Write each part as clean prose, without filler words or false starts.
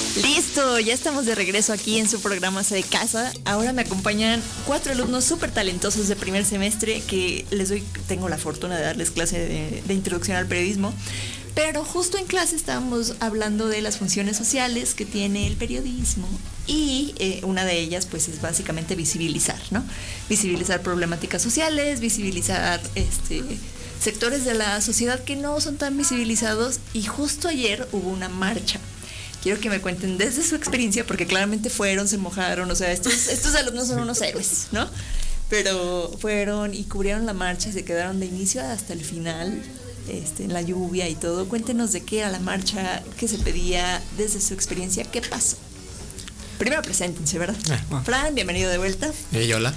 Listo, ya estamos de regreso aquí en su programa Se de Casa. Ahora me acompañan 4 alumnos súper talentosos de primer semestre que tengo la fortuna de darles clase de introducción al periodismo. Pero justo en clase estábamos hablando de las funciones sociales que tiene el periodismo y una de ellas pues es básicamente visibilizar, ¿no? Visibilizar problemáticas sociales, visibilizar sectores de la sociedad que no son tan visibilizados, y justo ayer hubo una marcha. Quiero que me cuenten desde su experiencia, porque claramente se mojaron, o sea, estos alumnos son unos héroes, ¿no? Pero fueron y cubrieron la marcha y se quedaron de inicio hasta el final, en la lluvia y todo. Cuéntenos de qué era la marcha, qué se pedía, desde su experiencia, qué pasó. Primero preséntense, ¿verdad? Fran, bienvenido de vuelta. Hola.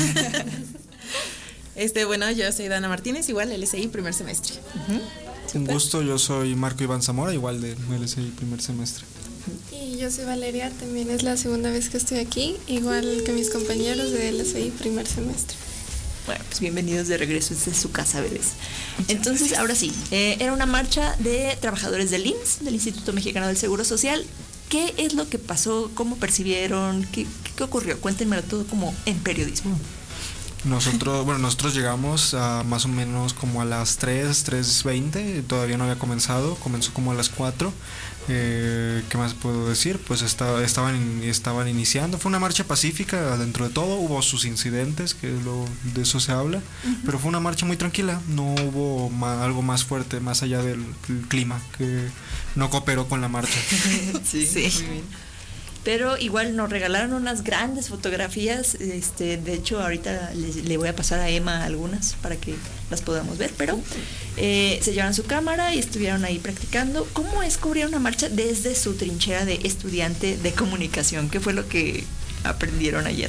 Bueno, yo soy Dana Martínez, igual LSI, primer semestre. Un gusto, yo soy Marco Iván Zamora, igual de LSI, primer semestre. Y yo soy Valeria, también es la segunda vez que estoy aquí, igual que mis compañeros de LSI, primer semestre. Bueno, pues bienvenidos de regreso desde su casa, bebés. Entonces, ahora sí, era una marcha de trabajadores del IMSS, del Instituto Mexicano del Seguro Social. ¿Qué es lo que pasó? ¿Cómo percibieron? ¿Qué ocurrió? Cuéntenmelo todo como en periodismo. Nosotros llegamos a más o menos como a las 3:20, todavía no había comenzado, comenzó como a las 4. ¿Qué más puedo decir? Pues estaban iniciando, fue una marcha pacífica dentro de todo, hubo sus incidentes, de eso se habla, pero fue una marcha muy tranquila, no hubo algo más fuerte, más allá del clima, que no cooperó con la marcha. Sí. Muy bien. Pero igual nos regalaron unas grandes fotografías, de hecho ahorita le voy a pasar a Emma algunas para que las podamos ver, pero se llevaron su cámara y estuvieron ahí practicando. ¿Cómo es cubrir una marcha desde su trinchera de estudiante de comunicación? ¿Qué fue lo que aprendieron ayer?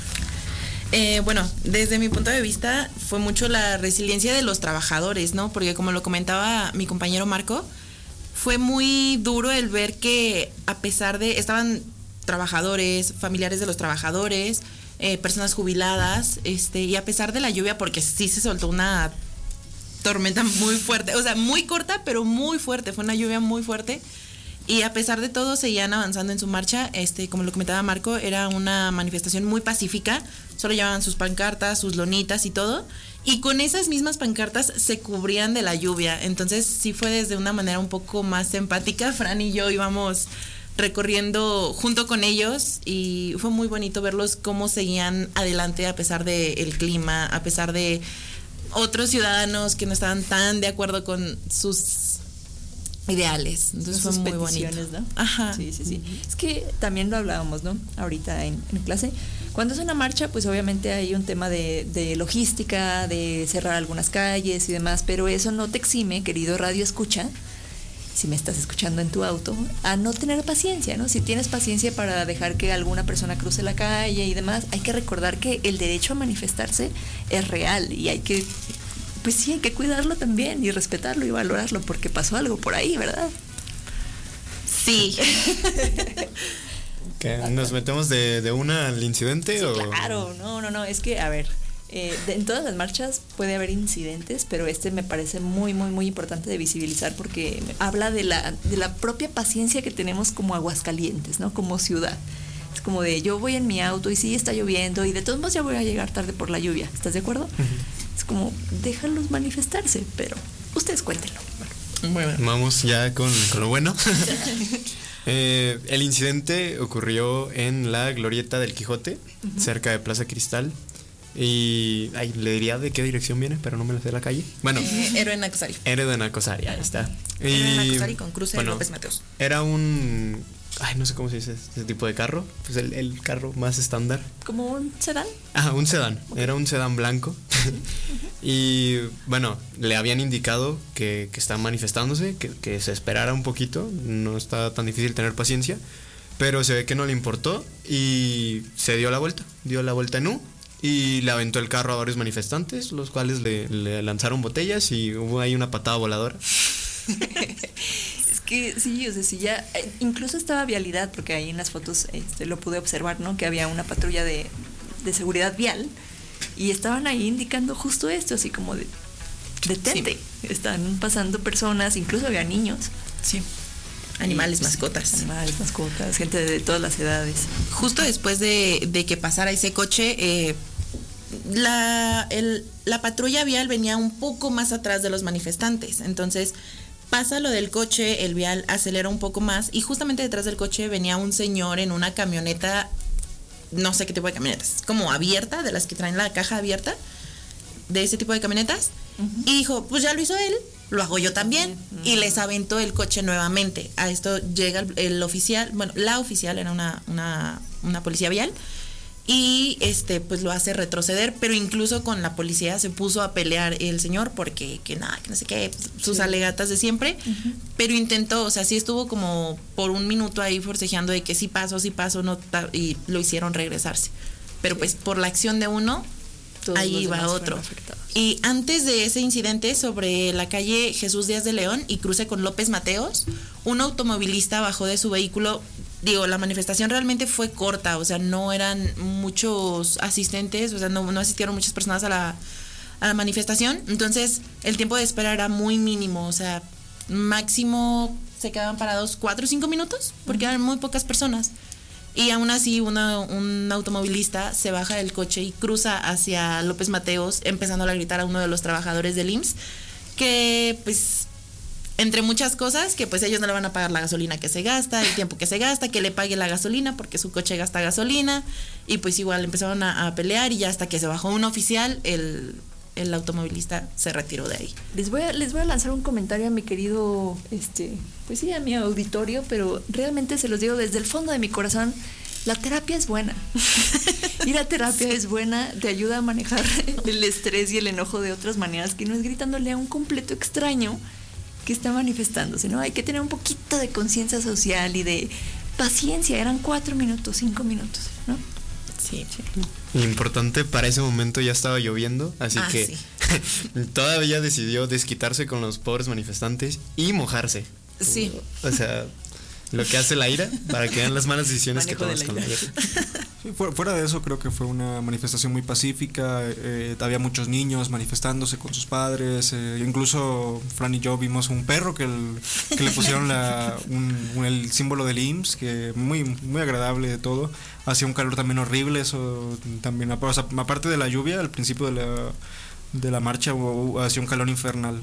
Bueno, desde mi punto de vista fue mucho la resiliencia de los trabajadores, ¿no? Porque como lo comentaba mi compañero Marco, fue muy duro el ver que a pesar de estaban trabajadores, familiares de los trabajadores, personas jubiladas, y a pesar de la lluvia, porque sí se soltó una tormenta muy fuerte, o sea, muy corta, pero muy fuerte, fue una lluvia muy fuerte, y a pesar de todo seguían avanzando en su marcha. Como lo comentaba Marco, era una manifestación muy pacífica, solo llevaban sus pancartas, sus lonitas y todo, y con esas mismas pancartas se cubrían de la lluvia. Entonces sí fue desde una manera un poco más empática. Fran y yo íbamos recorriendo junto con ellos y fue muy bonito verlos cómo seguían adelante a pesar del clima, a pesar de otros ciudadanos que no estaban tan de acuerdo con sus ideales. Entonces fue muy bonito, ¿no? Ajá. Sí. Es que también lo hablábamos, ¿no? Ahorita en clase. Cuando es una marcha, pues obviamente hay un tema de logística, de cerrar algunas calles y demás, pero eso no te exime, querido radio escucha, si me estás escuchando en tu auto, a no tener paciencia, ¿no? Si tienes paciencia para dejar que alguna persona cruce la calle y demás, hay que recordar que el derecho a manifestarse es real y hay que cuidarlo también y respetarlo y valorarlo, porque pasó algo por ahí, ¿verdad? Sí. ¿Qué? ¿Nos metemos de una al incidente? Sí, o? Claro, no, es que, a ver, en todas las marchas puede haber incidentes, pero me parece muy, muy, muy importante de visibilizar, porque habla de la propia paciencia que tenemos como Aguascalientes, ¿no? Como ciudad. Es como de, yo voy en mi auto y sí está lloviendo y de todos modos ya voy a llegar tarde por la lluvia, ¿estás de acuerdo? Es como, déjalos manifestarse, pero ustedes cuéntenlo. Bueno, vamos ya con lo bueno. El incidente ocurrió en la Glorieta del Quijote, cerca de Plaza Cristal. Y le diría de qué dirección viene, pero no me la sé la calle. Bueno, Héroe Nacosari. Héroe Nacosari, ahí está. Héroe Nacosari con cruce de López Mateos. Era un... no sé cómo se dice ese tipo de carro. Pues el carro más estándar. ¿Como un sedán? Un sedán. Okay. Era un sedán blanco. Y bueno, le habían indicado que están manifestándose, que se esperara un poquito. No está tan difícil tener paciencia. Pero se ve que no le importó y se dio la vuelta. Dio la vuelta en U. Y le aventó el carro a varios manifestantes, los cuales le lanzaron botellas y hubo ahí una patada voladora. Es que sí, o sea, sí, ya incluso estaba vialidad, porque ahí en las fotos lo pude observar, ¿no? Que había una patrulla de seguridad vial y estaban ahí indicando justo esto, así como de detente. Sí. Están pasando personas, incluso había niños. Sí. Animales, mascotas. Animales, mascotas, gente de todas las edades. Justo después de que pasara ese coche, la patrulla vial venía un poco más atrás de los manifestantes. Entonces pasa lo del coche, el vial acelera un poco más y justamente detrás del coche venía un señor en una camioneta, no sé qué tipo de camionetas, como abierta, de las que traen la caja abierta, de ese tipo de camionetas. Y dijo, pues ya lo hizo él, lo hago yo también. Y les aventó el coche nuevamente. A esto llega el oficial, bueno, la oficial era una policía vial. Y pues lo hace retroceder, pero incluso con la policía se puso a pelear el señor porque que no sé qué, sus alegatas de siempre, pero intentó, o sea, sí estuvo como por un minuto ahí forcejeando de que sí paso, no, y lo hicieron regresarse. Pero pues por la acción de uno, todos ahí va otro. Y antes de ese incidente sobre la calle Jesús Díaz de León y cruce con López Mateos, un automovilista bajó de su vehículo. Digo, la manifestación realmente fue corta, o sea, no eran muchos asistentes, o sea, no asistieron muchas personas a la manifestación. Entonces, el tiempo de espera era muy mínimo, o sea, máximo se quedaban parados 4 o 5 minutos, porque eran muy pocas personas. Y aún así, un automovilista se baja del coche y cruza hacia López Mateos, empezando a gritar a uno de los trabajadores del IMSS, que pues, entre muchas cosas, que pues ellos no le van a pagar la gasolina que se gasta, el tiempo que se gasta, que le pague la gasolina porque su coche gasta gasolina, y pues igual empezaron a pelear, y ya hasta que se bajó un oficial, el automovilista se retiró de ahí. Les voy a lanzar un comentario a mi querido, pues sí, a mi auditorio, pero realmente se los digo desde el fondo de mi corazón. La terapia es buena. Ir a terapia es buena, te ayuda a manejar el estrés y el enojo de otras maneras, que no es gritándole a un completo extraño que está manifestándose, ¿no? Hay que tener un poquito de conciencia social y de paciencia. Eran 4 minutos, 5 minutos, ¿no? Sí. Importante, para ese momento ya estaba lloviendo, así que sí. Todavía decidió desquitarse con los pobres manifestantes y mojarse. Sí. O sea, lo que hace la ira, para que vean las malas decisiones Manejo que tomas de con la la ira. ira. Sí, fuera de eso, creo que fue una manifestación muy pacífica. Había muchos niños manifestándose con sus padres. Incluso Fran y yo vimos un perro que le pusieron el símbolo del IMSS, que muy, muy agradable de todo. Hacía un calor también horrible, eso también. O sea, aparte de la lluvia, al principio de la marcha hacía un calor infernal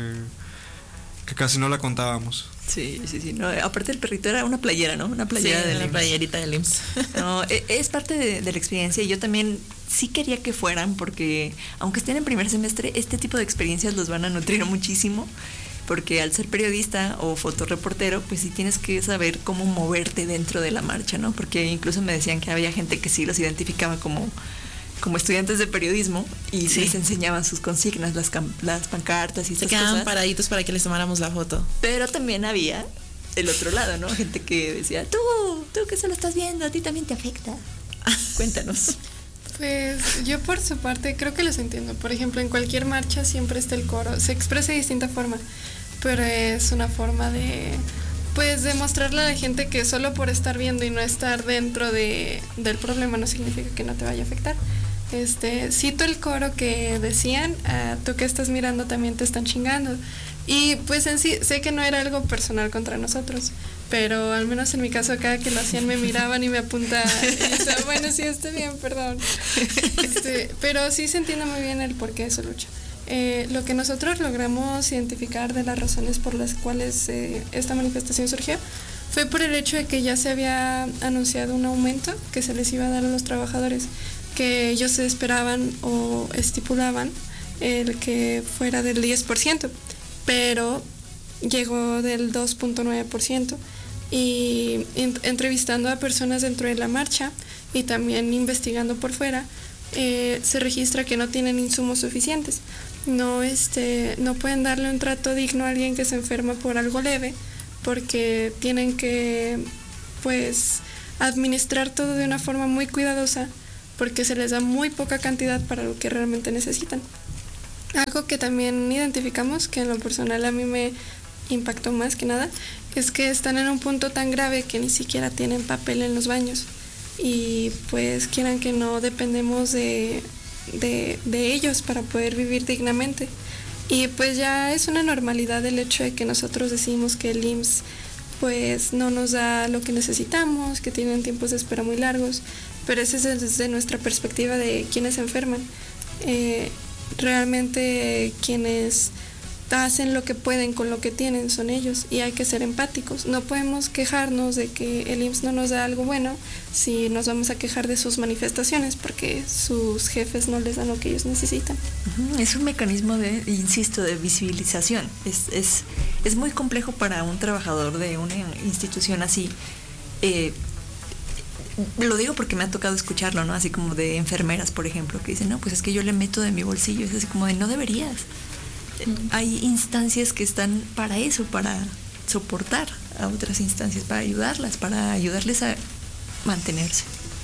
que casi no la contábamos. Sí. No, aparte el perrito era una playera, ¿no? Una playera Sí, del una IMSS. playerita del IMSS. No, es parte de la experiencia, y yo también sí quería que fueran, porque aunque estén en primer semestre, este tipo de experiencias los van a nutrir muchísimo, porque al ser periodista o fotoreportero, pues sí tienes que saber cómo moverte dentro de la marcha, ¿no? Porque incluso me decían que había gente que sí los identificaba como estudiantes de periodismo, y Sí. les enseñaban sus consignas, las pancartas y Se esas quedaban cosas. paraditos para que les tomáramos la foto. Pero también había el otro lado, ¿no? Gente que decía, tú que solo estás viendo, a ti también te afecta. Cuéntanos. Pues yo por su parte creo que los entiendo. Por ejemplo, en cualquier marcha siempre está el coro. Se expresa de distinta forma, pero es una forma de mostrarle a la gente que solo por estar viendo y no estar dentro del problema no significa que no te vaya a afectar. Cito el coro que decían, tú que estás mirando también te están chingando. Y pues en sí, sé que no era algo personal contra nosotros, pero al menos en mi caso, cada que lo hacían me miraban y me apuntaban. Y decía, bueno, sí, está bien, perdón. Pero sí se entiende muy bien el porqué de su lucha. Lo que nosotros logramos identificar de las razones por las cuales esta manifestación surgió fue por el hecho de que ya se había anunciado un aumento que se les iba a dar a los trabajadores, que ellos esperaban o estipulaban el que fuera del 10%, pero llegó del 2.9%. Y entrevistando a personas dentro de la marcha y también investigando por fuera, se registra que no tienen insumos suficientes. No pueden darle un trato digno a alguien que se enferma por algo leve, porque tienen que pues administrar todo de una forma muy cuidadosa, porque se les da muy poca cantidad para lo que realmente necesitan. Algo que también identificamos, que en lo personal a mí me impactó más que nada, es que están en un punto tan grave que ni siquiera tienen papel en los baños, y pues quieran que no, dependemos de ellos para poder vivir dignamente. Y pues ya es una normalidad el hecho de que nosotros decimos que el IMSS pues no nos da lo que necesitamos, que tienen tiempos de espera muy largos, pero ese es desde nuestra perspectiva de quienes se enferman. Realmente quienes hacen lo que pueden con lo que tienen son ellos, y hay que ser empáticos. No podemos quejarnos de que el IMSS no nos da algo bueno si nos vamos a quejar de sus manifestaciones porque sus jefes no les dan lo que ellos necesitan. Es un mecanismo de, insisto, de visibilización. Es muy complejo para un trabajador de una institución así. Lo digo porque me ha tocado escucharlo, ¿no? Así como de enfermeras, por ejemplo, que dicen, no, pues es que yo le meto de mi bolsillo. Es así como de, no deberías. Hay instancias que están para eso, para soportar a otras instancias, para ayudarles a mantenerse.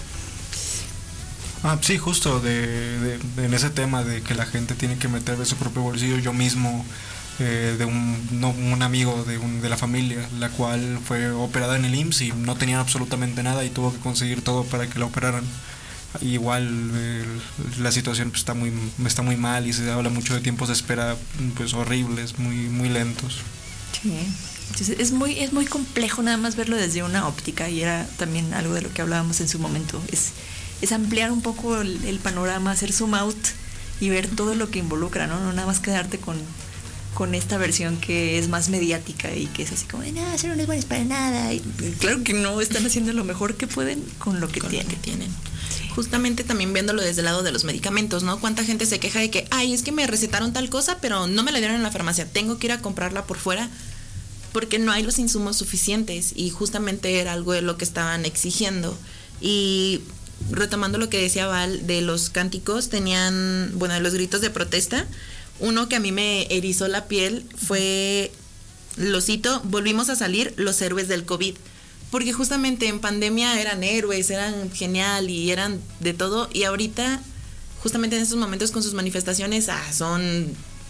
Sí, justo en ese tema de que la gente tiene que meter de su propio bolsillo. Yo mismo, de un amigo de la familia, la cual fue operada en el IMSS y no tenía absolutamente nada y tuvo que conseguir todo para que la operaran. Igual la situación pues, está muy mal, y se habla mucho de tiempos de espera pues horribles, muy lentos. Sí. Entonces es muy complejo nada más verlo desde una óptica, y era también algo de lo que hablábamos en su momento. Es ampliar un poco el panorama, hacer zoom out y ver todo lo que involucra, ¿no? No nada más quedarte con esta versión que es más mediática y que es así como de nada, eso no es bueno para nada. Y claro que no, están haciendo lo mejor que pueden con lo que tienen. Sí. Justamente también viéndolo desde el lado de los medicamentos, ¿no? ¿Cuánta gente se queja de que, es que me recetaron tal cosa, pero no me la dieron en la farmacia, tengo que ir a comprarla por fuera porque no hay los insumos suficientes? Y justamente era algo de lo que estaban exigiendo. Y retomando lo que decía Val de los cánticos, tenían, de los gritos de protesta, uno que a mí me erizó la piel fue, lo cito, volvimos a salir los héroes del COVID. Porque justamente en pandemia eran héroes, eran genial y eran de todo. Y ahorita, justamente en estos momentos con sus manifestaciones, son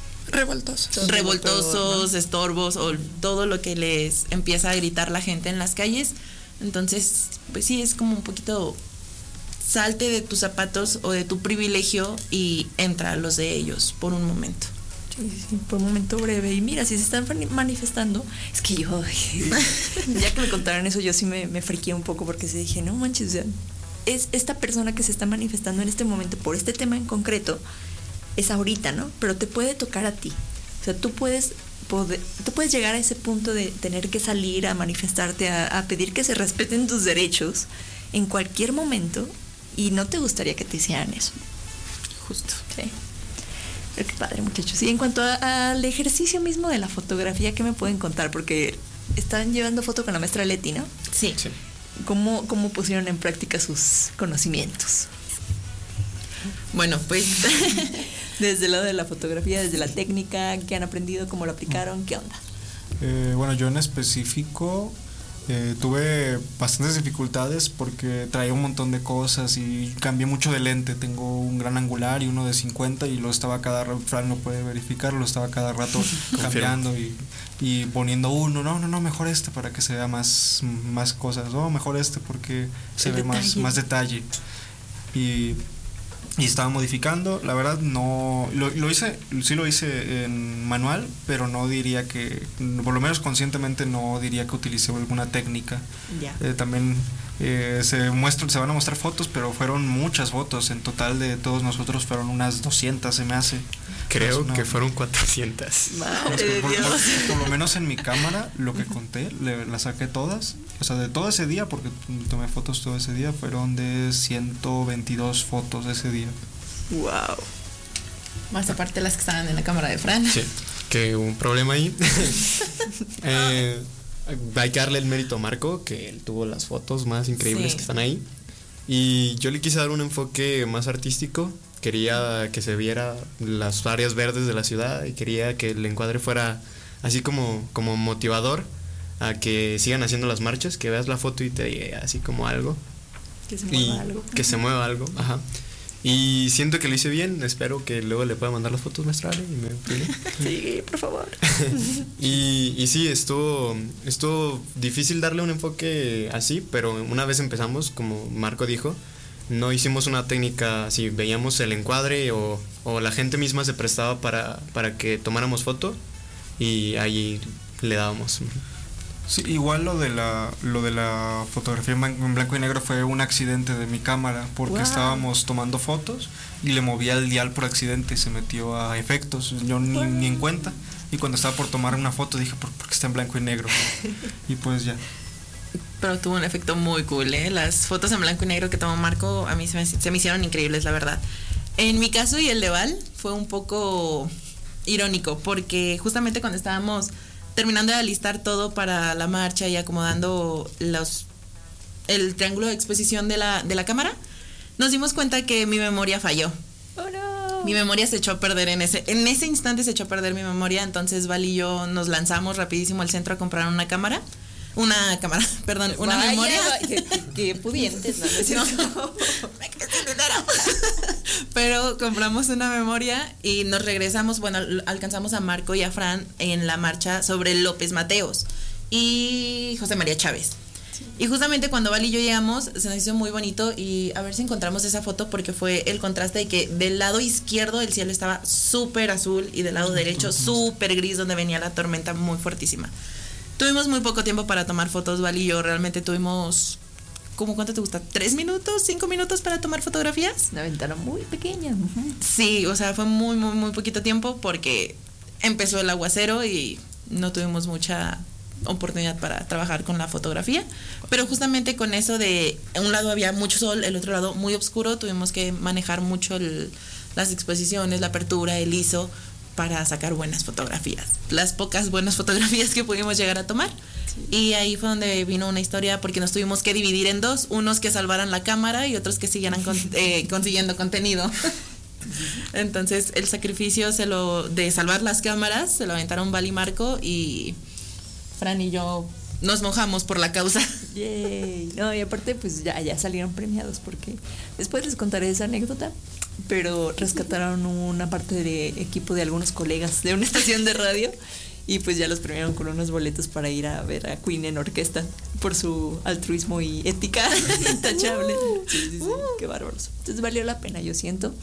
revoltosos, estorbos, o todo lo que les empieza a gritar la gente en las calles. Entonces, pues sí, es como un poquito, salte de tus zapatos o de tu privilegio y entra a los de ellos por un momento. Sí, por un momento breve. Y mira, si se están manifestando, es que yo, ya que me contaron eso, yo sí me friqué un poco, porque se dije, no manches, o sea, es esta persona que se está manifestando en este momento por este tema en concreto, es ahorita, ¿no? Pero te puede tocar a ti. O sea, tú puedes llegar a ese punto de tener que salir a manifestarte, a pedir que se respeten tus derechos en cualquier momento, y no te gustaría que te hicieran eso. Justo. Sí. Pero qué padre, muchachos. Y en cuanto al ejercicio mismo de la fotografía, ¿qué me pueden contar? Porque están llevando foto con la maestra Leti, ¿no? Sí. ¿Cómo pusieron en práctica sus conocimientos? Bueno, pues desde el lado de la fotografía, desde la técnica, ¿qué han aprendido? ¿Cómo lo aplicaron? ¿Qué onda? Yo en específico tuve bastantes dificultades porque traía un montón de cosas y cambié mucho de lente. Tengo un gran angular y uno de 50, y lo estaba cada rato, Fran lo puede verificar, lo estaba cada rato cambiando y poniendo uno, no, mejor este para que se vea más cosas, mejor este porque se ve más detalle. Y estaba modificando, la verdad no lo hice en manual, pero no diría que, por lo menos conscientemente no diría que utilicé alguna técnica. También se van a mostrar fotos, pero fueron muchas fotos, en total de todos nosotros fueron unas 200, se me hace. Creo que fueron 400. Por lo menos en mi cámara, lo que conté, las saqué todas. O sea, de todo ese día, porque tomé fotos todo ese día, fueron de 122 fotos ese día. ¡Wow! Más aparte de las que estaban en la cámara de Fran. Sí, que hubo un problema ahí. Hay que darle el mérito a Marco, que él tuvo las fotos más increíbles que están ahí. Y yo le quise dar un enfoque más artístico. Quería que se viera las áreas verdes de la ciudad y quería que el encuadre fuera así como motivador a que sigan haciendo las marchas, que veas la foto y te diga así como algo. Que se mueva algo. Que se mueva algo, ajá. Y siento que lo hice bien, espero que luego le pueda mandar las fotos, maestra Ale, y me pide. Sí, por favor. y sí, estuvo difícil darle un enfoque así, pero una vez empezamos, como Marco dijo, no hicimos una técnica así, veíamos el encuadre o la gente misma se prestaba para que tomáramos foto y ahí le dábamos. Sí, igual lo de la fotografía en blanco y negro fue un accidente de mi cámara, porque Wow. estábamos tomando fotos y le movía el dial por accidente y se metió a efectos, yo ni en cuenta, y cuando estaba por tomar una foto dije, ¿por qué está en blanco y negro? Y pues ya. Pero tuvo un efecto muy cool, ¿eh? Las fotos en blanco y negro que tomó Marco a mí se me hicieron increíbles, la verdad. En mi caso y el de Val fue un poco irónico, porque justamente cuando estábamos terminando de alistar todo para la marcha y acomodando el triángulo de exposición de la cámara, nos dimos cuenta que mi memoria falló. Oh, no. Mi memoria se echó a perder en ese instante, se echó a perder mi memoria. Entonces Val y yo nos lanzamos rapidísimo al centro a comprar una Vaya, memoria. Qué pudientes, ¿no? Es cierto. Pero compramos una memoria y nos regresamos, bueno, alcanzamos a Marco y a Fran en la marcha sobre López Mateos y José María Chávez. Y justamente cuando Val y yo llegamos, se nos hizo muy bonito, y a ver si encontramos esa foto, porque fue el contraste de que del lado izquierdo el cielo estaba súper azul y del lado derecho súper gris, donde venía la tormenta muy fuertísima. Tuvimos muy poco tiempo para tomar fotos, Val y yo realmente tuvimos, ¿cómo cuánto te gusta? ¿3 minutos, 5 minutos para tomar fotografías? Una ventana muy pequeña. Ujú. Sí, o sea, fue muy, muy, muy poquito tiempo porque empezó el aguacero y no tuvimos mucha oportunidad para trabajar con la fotografía, pero justamente con eso de un lado había mucho sol, el otro lado muy oscuro, tuvimos que manejar mucho las exposiciones, la apertura, el ISO, para sacar buenas fotografías, las pocas buenas fotografías que pudimos llegar a tomar. Y ahí fue donde vino una historia, porque nos tuvimos que dividir en dos, unos que salvaran la cámara y otros que siguieran consiguiendo contenido. Entonces el sacrificio de salvar las cámaras se lo aventaron Val y Marco, y Fran y yo nos mojamos por la causa. Yay. No, y aparte pues ya salieron premiados, porque después les contaré esa anécdota, pero rescataron una parte de equipo de algunos colegas de una estación de radio y pues ya los premiaron con unos boletos para ir a ver a Queen en orquesta por su altruismo y ética intachable. Sí, qué bárbaros. Entonces valió la pena, yo siento.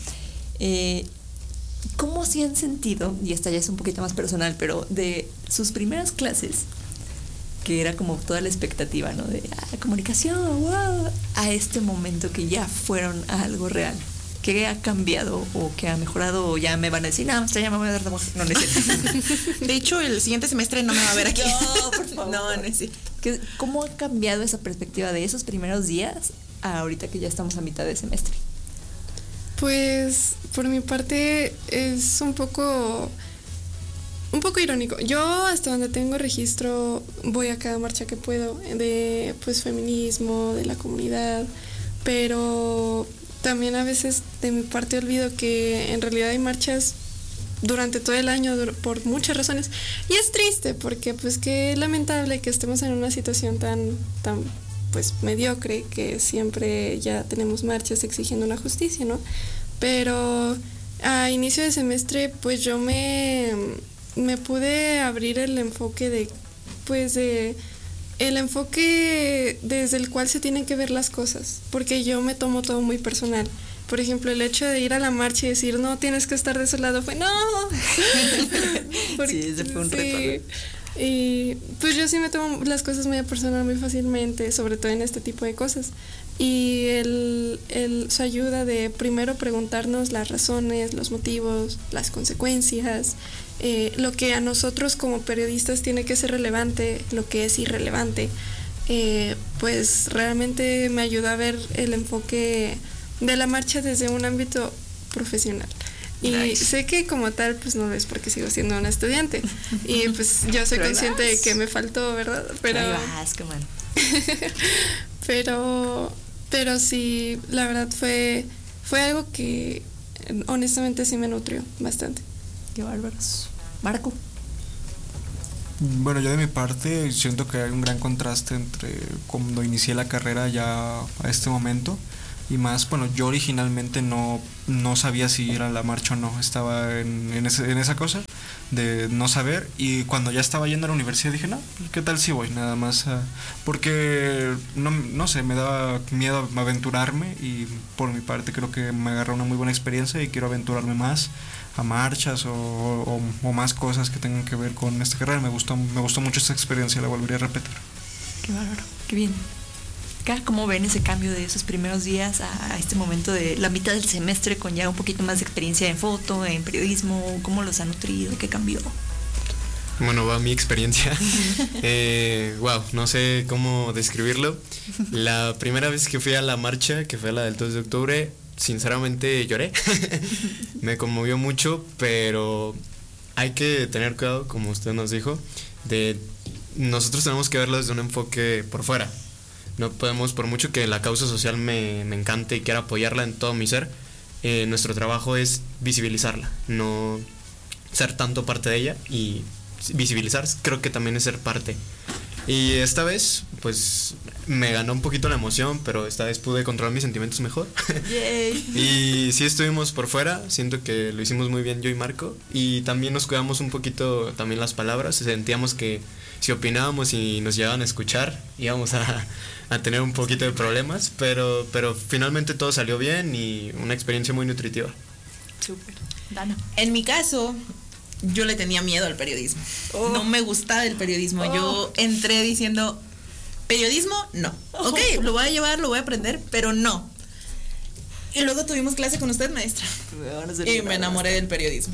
¿Cómo se han sentido? Y esta ya es un poquito más personal, pero de sus primeras clases, que era como toda la expectativa, ¿no? De comunicación, wow, a este momento que ya fueron a algo real. ¿Qué ha cambiado o qué ha mejorado? O ya me van a decir, no, ya me voy a dar de baja. No, no es cierto. De hecho, el siguiente semestre no me va a ver aquí. No, por favor. No es cierto. ¿Cómo ha cambiado esa perspectiva de esos primeros días a ahorita que ya estamos a mitad de semestre? Pues por mi parte es un poco irónico. Yo, hasta donde tengo registro, voy a cada marcha que puedo de pues feminismo, de la comunidad, pero también a veces de mi parte olvido que en realidad hay marchas durante todo el año por muchas razones, y es triste porque pues qué lamentable que estemos en una situación tan pues mediocre, que siempre ya tenemos marchas exigiendo una justicia, ¿no? Pero a inicio de semestre pues yo me pude abrir el enfoque el enfoque desde el cual se tienen que ver las cosas, porque yo me tomo todo muy personal. Por ejemplo, el hecho de ir a la marcha y decir, no, tienes que estar de ese lado, fue, no. Sí, ese fue un reto. Y pues yo sí me tomo las cosas muy a personal muy fácilmente, sobre todo en este tipo de cosas. Y su ayuda de primero preguntarnos las razones, los motivos, las consecuencias, lo que a nosotros como periodistas tiene que ser relevante, lo que es irrelevante, pues realmente me ayuda a ver el enfoque de la marcha desde un ámbito profesional. Y Nice. sé que como tal pues no es porque sigo siendo una estudiante y pues yo soy Pero consciente de vas. que me faltó, ¿verdad? Pero Ahí vas, come on. pero sí, la verdad fue algo que honestamente sí me nutrió bastante. Qué bárbaros. Marco. Bueno, yo de mi parte siento que hay un gran contraste entre cuando inicié la carrera ya a este momento. y más, bueno, yo originalmente no sabía si ir a la marcha o no, estaba en esa cosa de no saber, y cuando ya estaba yendo a la universidad dije, no, ¿qué tal si voy? Nada más, porque no sé, me daba miedo aventurarme, y por mi parte creo que me agarró una muy buena experiencia y quiero aventurarme más a marchas o más cosas que tengan que ver con esta carrera. Me gustó mucho esta experiencia, la volvería a repetir. Qué bárbaro, qué bien. ¿Cómo ven ese cambio de esos primeros días a este momento de la mitad del semestre con ya un poquito más de experiencia en foto, en periodismo? ¿Cómo los ha nutrido? ¿Qué cambió? Bueno, va mi experiencia. Wow, no sé cómo describirlo. La primera vez que fui a la marcha, que fue la del 2 de octubre, sinceramente lloré. Me conmovió mucho, pero hay que tener cuidado, como usted nos dijo, de nosotros tenemos que verlo desde un enfoque por fuera. No podemos, por mucho que la causa social me encante y quiera apoyarla en todo mi ser, nuestro trabajo es visibilizarla, no ser tanto parte de ella, y visibilizar creo que también es ser parte. Y esta vez, pues, me ganó un poquito la emoción, pero esta vez pude controlar mis sentimientos mejor. Y sí estuvimos por fuera, siento que lo hicimos muy bien yo y Marco, y también nos cuidamos un poquito también las palabras, sentíamos que si opinábamos y nos llegaban a escuchar, íbamos a tener un poquito de problemas, pero finalmente todo salió bien y una experiencia muy nutritiva. Súper. Dana. En mi caso, yo le tenía miedo al periodismo. No me gustaba el periodismo. Yo entré diciendo, periodismo, no. Ok, lo voy a llevar, lo voy a aprender, pero no. Y luego tuvimos clase con usted, maestra. Y me enamoré del periodismo.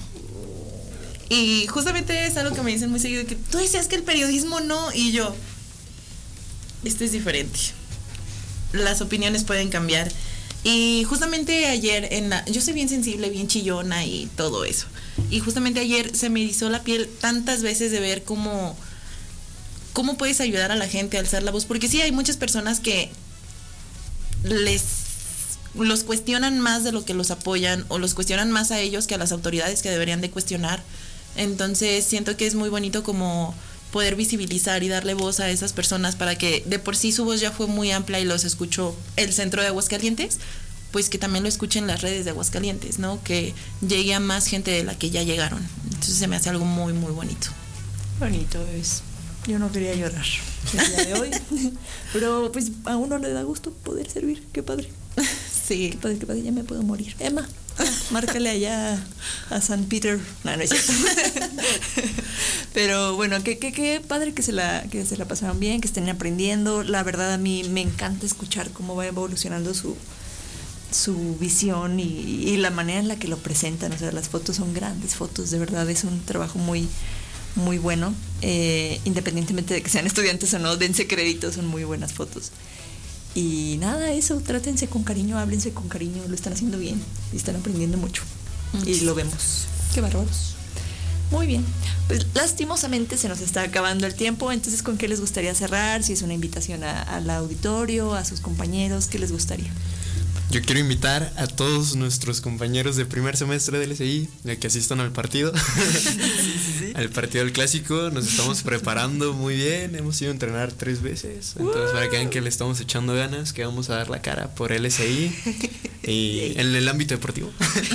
Y justamente es algo que me dicen muy seguido, que tú decías que el periodismo no, y yo, esto es diferente. Las opiniones pueden cambiar. Y justamente ayer, yo soy bien sensible, bien chillona y todo eso. Y justamente ayer se me erizó la piel tantas veces de ver cómo puedes ayudar a la gente a alzar la voz. Porque sí, hay muchas personas que los cuestionan más de lo que los apoyan, o los cuestionan más a ellos que a las autoridades que deberían de cuestionar. Entonces siento que es muy bonito como poder visibilizar y darle voz a esas personas, para que de por sí su voz ya fue muy amplia y los escuchó el centro de Aguascalientes, pues que también lo escuchen las redes de Aguascalientes, ¿no? Que llegue a más gente de la que ya llegaron. Entonces se me hace algo muy, muy bonito. Bonito es. Yo no quería llorar el día de hoy, pero pues a uno le da gusto poder servir. Qué padre. Sí. Qué padre, ya me puedo morir. Emma, márcale allá a San Peter. No es cierto. Pero bueno, qué padre que se la pasaron bien, que estén aprendiendo. La verdad, a mí me encanta escuchar cómo va evolucionando su visión y la manera en la que lo presentan. O sea, las fotos son grandes fotos, de verdad, es un trabajo muy, muy bueno. Independientemente de que sean estudiantes o no, dense crédito, son muy buenas fotos. Y nada, eso, trátense con cariño, háblense con cariño, lo están haciendo bien y están aprendiendo mucho. Y lo vemos. Qué bárbaros. Muy bien. Pues lastimosamente se nos está acabando el tiempo, entonces ¿con qué les gustaría cerrar? Si es una invitación al auditorio, a sus compañeros, ¿qué les gustaría? Yo quiero invitar a todos nuestros compañeros de primer semestre del SI a que asistan al partido. Sí. Al partido del clásico. Nos estamos preparando muy bien. Hemos ido a entrenar 3 veces. Entonces, para que vean que le estamos echando ganas, que vamos a dar la cara por el SI y en el ámbito deportivo.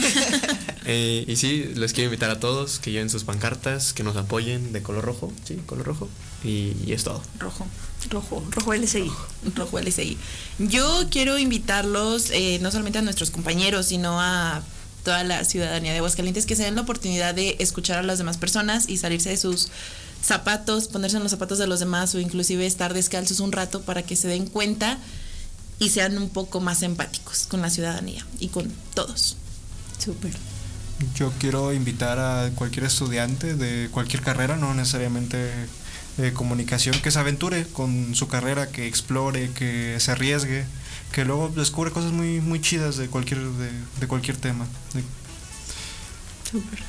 Y sí, les quiero invitar a todos que lleven sus pancartas, que nos apoyen de color rojo. Sí, color rojo. Y es todo. Rojo LSI. Rojo LSI. Yo quiero invitarlos, no solamente a nuestros compañeros, sino a toda la ciudadanía de Aguascalientes, que se den la oportunidad de escuchar a las demás personas y salirse de sus zapatos, ponerse en los zapatos de los demás, o inclusive estar descalzos un rato, para que se den cuenta y sean un poco más empáticos con la ciudadanía y con todos. Súper. Yo quiero invitar a cualquier estudiante de cualquier carrera, no necesariamente de comunicación, que se aventure con su carrera, que explore, que se arriesgue, que luego descubre cosas muy, muy chidas de cualquier tema. Súper.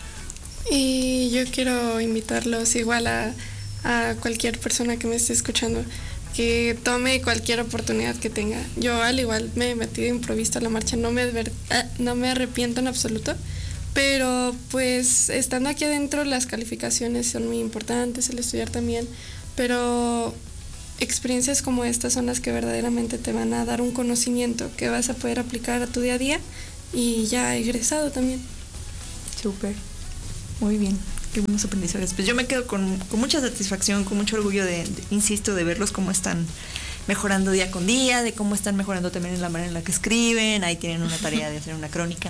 Y yo quiero invitarlos igual a cualquier persona que me esté escuchando, que tome cualquier oportunidad que tenga. Yo al igual me metí de improviso a la marcha, no me arrepiento en absoluto, pero pues estando aquí adentro las calificaciones son muy importantes, el estudiar también, pero experiencias como estas son las que verdaderamente te van a dar un conocimiento que vas a poder aplicar a tu día a día y ya egresado también. Súper. Muy bien. Qué buenos aprendizajes. Pues yo me quedo con mucha satisfacción, con mucho orgullo insisto, de verlos cómo están mejorando día con día, de cómo están mejorando también en la manera en la que escriben. Ahí tienen una tarea de hacer una crónica.